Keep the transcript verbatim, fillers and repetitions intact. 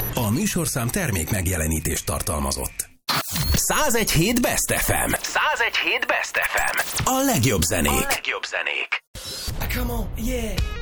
A műsorszám termék megjelenítést tartalmazott. százegy hét Best ef em. százegy hét Best ef em. A legjobb zenék. A legjobb zenék. Come on, yeah.